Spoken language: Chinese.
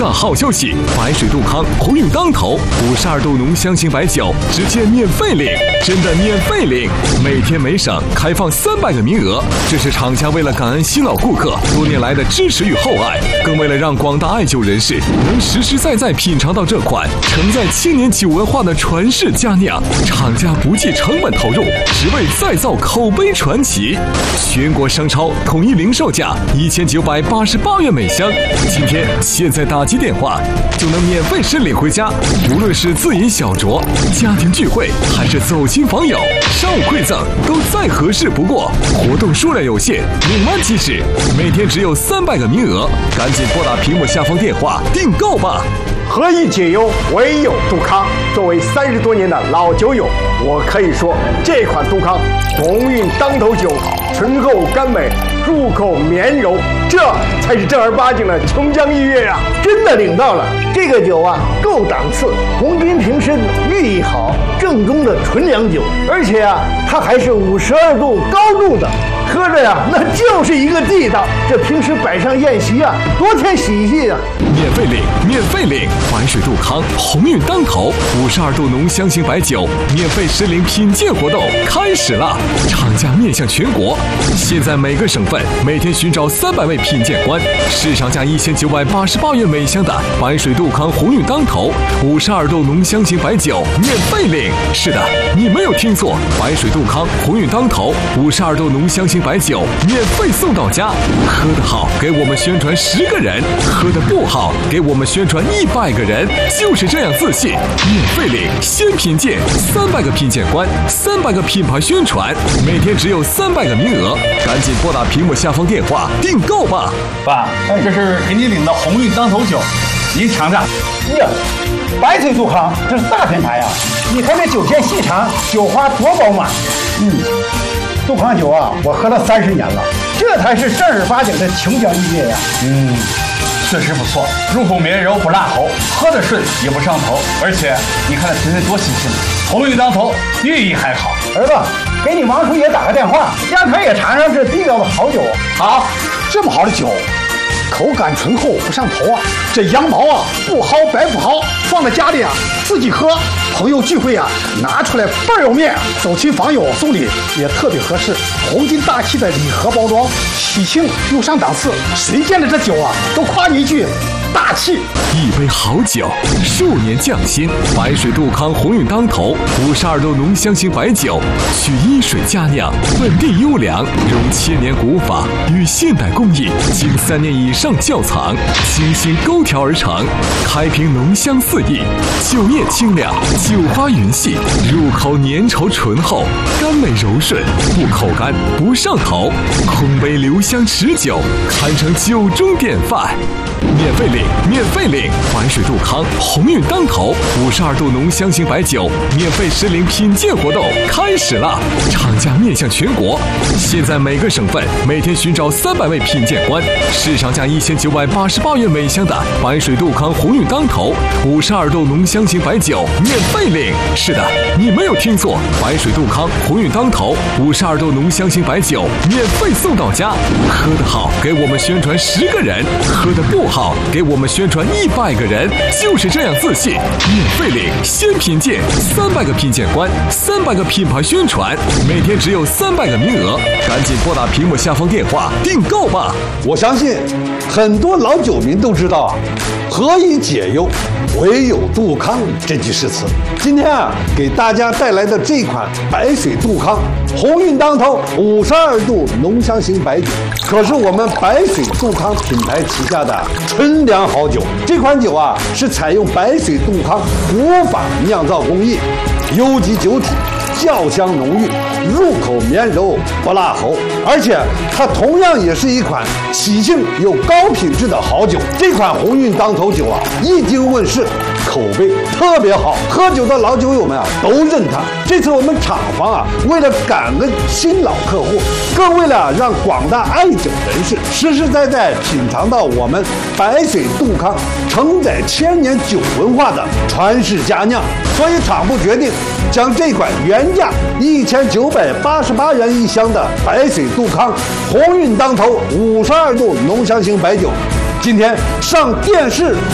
大好消息！白水杜康鸿运当头，52度浓香型白酒直接免费领，真的免费领！每天每省开放300个名额，这是厂家为了感恩新老顾客多年来的支持与厚爱，更为了让广大爱酒人士能实实在在品尝到这款承载千年酒文化的传世佳酿，厂家不计成本投入，只为再造口碑传奇。全国商超统一零售价1988元每箱，今天现在打击电话就能免费申领回家。无论是自饮小酌、家庭聚会，还是走亲访友、商务馈赠，都再合适不过。活动数量有限，领完即止，每天只有300个名额，赶紧拨打屏幕下方电话订购吧。 何以解忧，唯有杜康。作为30多年的老酒友，我可以说，这款杜康鸿运当头酒，醇厚甘美，入口绵柔，这才是正儿八经的琼浆玉液啊！ 真的领到了，这个酒啊，够档次，红金瓶身，寓意好，正宗的纯粮酒，而且啊，它还是52度高度的，喝着呀，那就是一个地道。这平时摆上宴席啊，多添喜气啊！ 免费领，免费领！白水杜康鸿运当头52度浓香型白酒免费申领品鉴活动开始了，厂家面向全国，现在每个省份每天寻找300位品鉴官，市场价1988元每箱的白水杜康鸿运当头52度浓香型白酒免费领。是的，你没有听错，白水杜康鸿运当头52度浓香型白酒免费送到家。喝得好，给我们宣传10个人；喝得不好，给我们宣传100个人，就是这样自信。免费领，先品鉴，300个品鉴官，300个品牌宣传，每天只有300个名额，赶紧拨打屏幕下方电话订购吧。 爸，这是给你领的鸿运当头酒，您尝尝。 呀，白水杜康这是大品牌啊！你看这酒线细长，酒花多饱满。杜康酒啊，我喝了30年了，这才是正儿八经的琼浆玉液呀。 确实不错，入口绵柔不辣喉，喝得顺也不上头，而且你看这瓶身多新鲜，鸿运当头，寓意还好。 儿子，给你王叔爷打个电话，让他也尝尝这地道的好酒。 好，这么好的酒，口感醇厚不上头啊，这羊毛啊不薅白不薅，放在家里啊自己喝，朋友聚会啊拿出来倍儿有面，走亲访友送礼也特别合适。红金大气的礼盒包装，喜庆又上档次，谁见了这酒啊都夸你一句大气。 一杯好酒，数年匠心，白水杜康鸿运当头52度浓香型白酒，取阴水佳酿，本地优良，融千年古法与现代工艺，经3年以上窖藏，精心勾调而成，开瓶浓香四溢，酒液清亮，酒花匀细，入口粘稠醇厚，甘美柔顺，不口干不上头，空杯留香持久，堪称酒中典范。免费领，免费领！白水杜康鸿运当头52度浓香型白酒免费申领品鉴活动开始了，厂家面向全国，现在每个省份每天寻找300位品鉴官，市场价1988元每箱的白水杜康鸿运当头52度浓香型白酒免费领。是的，你没有听错，白水杜康鸿运当头52度浓香型白酒免费送到家。喝得好，给我们宣传10个人；喝得不好，给我们宣传100个人，就是这样自信。免费领，先品鉴，300个品鉴官，300个品牌宣传，每天只有300个名额，赶紧拨打屏幕下方电话订购吧。 我相信很多老酒民都知道啊，何以解忧，唯有杜康这句诗词。今天啊，给大家带来的这款白水杜康鸿运当头52度浓香型白酒，可是我们白水杜康品牌旗下的纯粮好酒。这款酒啊，是采用白水杜康古法酿造工艺，优级酒体，窖香浓郁，入口绵柔不辣喉，而且它同样也是一款喜庆又高品质的好酒。这款鸿运当头酒啊，一经问世，口碑特别好，喝酒的老酒友们啊都认它。这次我们厂房啊，为了感恩新老客户，更为了让广大爱酒人士实实在在品尝到我们白水杜康承载千年酒文化的传世佳酿，所以厂部决定将这款原价1988元一箱的白水杜康鸿运当头52度浓香型白酒，今天上电视